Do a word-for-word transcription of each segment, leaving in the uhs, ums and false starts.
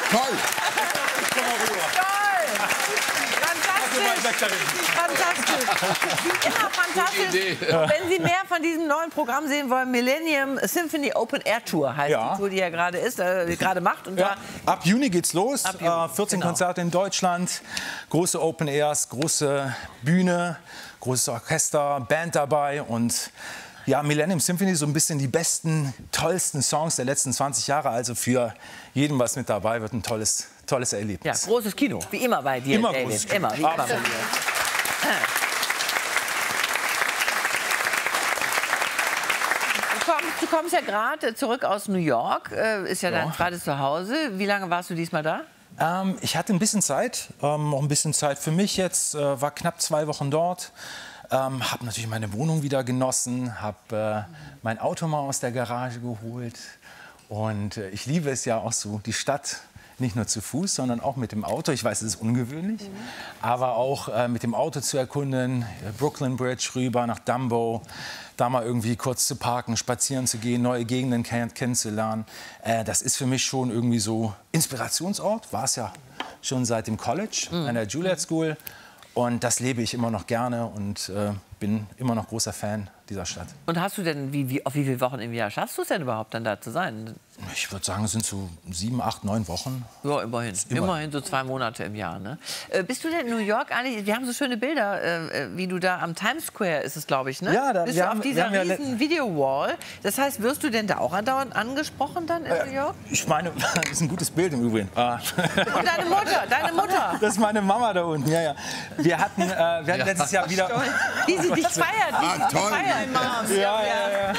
Toll! Fantastisch! Immer fantastisch. Wenn Sie mehr von diesem neuen Programm sehen wollen, Millennium Symphony Open Air Tour heißt Ja. die Tour, die er gerade ist, äh, gerade macht. Und Ja. Ab Juni geht's los. Ab Juni, äh, vierzehn genau. Konzerte in Deutschland, große Open Airs, große Bühne, großes Orchester, Band dabei und ja, Millennium Symphony, so ein bisschen die besten, tollsten Songs der letzten zwanzig Jahre. Also für jeden was mit dabei, wird ein tolles, tolles ja, Erlebnis. großes Kino, wie immer bei dir, Immer David. großes Kino. Immer, wie immer bei Absolut. dir. Du kommst, du kommst ja gerade zurück aus New York, äh, ist ja, Ja. dein zweites Zuhause. Wie lange warst du diesmal da? Ähm, ich hatte ein bisschen Zeit, ähm, auch ein bisschen Zeit für mich jetzt, äh, war knapp zwei Wochen dort. Ähm, habe natürlich meine Wohnung wieder genossen, habe äh, mein Auto mal aus der Garage geholt. Und äh, ich liebe es ja auch so, die Stadt nicht nur zu Fuß, sondern auch mit dem Auto. Ich weiß, es ist ungewöhnlich, mhm. aber auch äh, mit dem Auto zu erkunden, äh, Brooklyn Bridge rüber nach Dumbo, da mal irgendwie kurz zu parken, spazieren zu gehen, neue Gegenden kenn kennenzulernen. Äh, das ist für mich schon irgendwie so Inspirationsort, war es ja schon seit dem College, mhm. an der Juilliard School. Und das lebe ich immer noch gerne und äh, bin immer noch großer Fan dieser Stadt. Und hast du denn, wie, wie, auf wie viele Wochen im Jahr schaffst du es denn überhaupt, dann da zu sein? Ich würde sagen, es sind so sieben, acht, neun Wochen. Ja, immerhin. Immer. Immerhin so zwei Monate im Jahr. Ne? Äh, bist du denn in New York eigentlich? Wir haben so schöne Bilder, äh, wie du da am Times Square ist es, glaube ich, ne? Ja, da- bist wir du haben- auf wir dieser haben ja riesen Video-Wall. Das heißt, wirst du denn da auch andauernd angesprochen dann in New York? Ich meine, das ist ein gutes Bild im Übrigen. Ah. Und deine Mutter, deine Mutter. Das ist meine Mama da unten, ja, ja. Wir hatten, äh, wir hatten letztes Jahr wieder... Wie sie dich feiert, wie Ah, sie dich toll. feiert. Ja, ja, ja.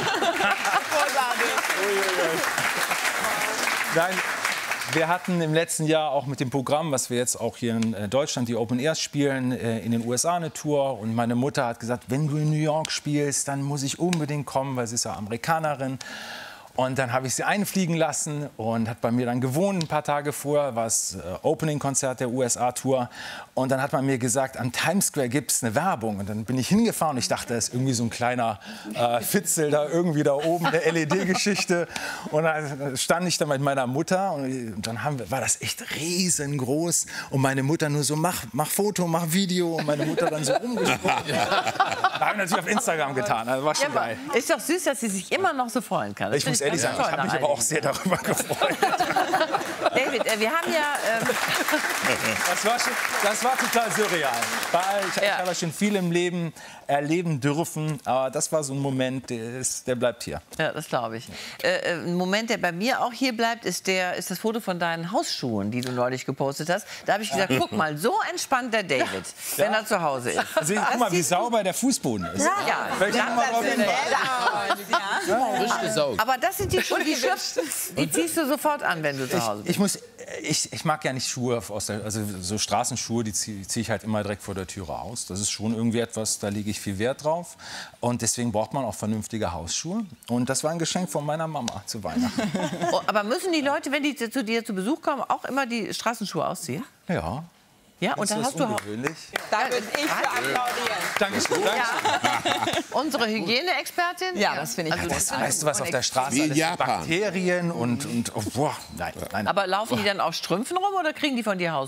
Nein, wir hatten im letzten Jahr auch mit dem Programm, was wir jetzt auch hier in äh, Deutschland, die Open Airs spielen, äh, in den U S A eine Tour. Und meine Mutter hat gesagt, wenn du in New York spielst, dann muss ich unbedingt kommen, weil sie ist ja Amerikanerin. Und dann habe ich sie einfliegen lassen und hat bei mir dann gewohnt ein paar Tage vorher, war das äh, Opening-Konzert der U S A-Tour. Und dann hat man mir gesagt, am Times Square gibt es eine Werbung. Und dann bin ich hingefahren und ich dachte, das ist irgendwie so ein kleiner äh, Fitzel da irgendwie da oben, eine L E D-Geschichte. Und dann stand ich da mit meiner Mutter und dann haben wir, war das echt riesengroß. Und meine Mutter nur so, mach, mach Foto, mach Video. Und meine Mutter dann so rumgesprochen. Da haben wir natürlich auf Instagram getan, also war Ja, schon geil. aber ist doch süß, dass sie sich immer noch so freuen kann. Das Ich muss finde ehrlich ganz sagen, ich toll habe mich nach aber all auch sehr darüber gefreut. David, äh, wir haben ja... Ähm, Das war, schon, das war total surreal. Weil ich, Ja. ich habe schon viel im Leben erleben dürfen, aber das war so ein Moment, der, ist, der bleibt hier. Ja, das glaube ich. Äh, äh, ein Moment, der bei mir auch hier bleibt, ist, der, ist das Foto von deinen Hausschuhen, die du neulich gepostet hast. Da habe ich gesagt, guck mal, so entspannt der David, wenn er zu Hause ist. Also, guck mal, wie sauber der Fußboden ist. Ja, Vielleicht ja, noch mal drauf hinweisen. Frisch gesaugt. aber das sind die Schuhe, die, schürfst- die ziehst du sofort an, wenn du zu Hause bist. Ich, muss, ich, ich mag ja nicht Schuhe, aus der, also so Straßenschuhe, die ziehe zieh ich halt immer direkt vor der Türe aus. Das ist schon irgendwie etwas, da lege ich viel Wert drauf. Und deswegen braucht man auch vernünftige Hausschuhe. Und das war ein Geschenk von meiner Mama zu Weihnachten. Oh, aber müssen die Leute, wenn die zu dir zu Besuch kommen, auch immer die Straßenschuhe ausziehen? Ja. Ja, und Ist dann das hast du ungewöhnlich? Da würde ich für applaudieren. Dankeschön. Dankeschön. unsere Hygieneexpertin. Ja, das finde ich Also, großartig. Weißt du, was auf der Straße Wie in alles Japan. Bakterien und, und oh, boah, nein, nein. aber laufen die dann auf Strümpfen rum oder kriegen die von dir Haus?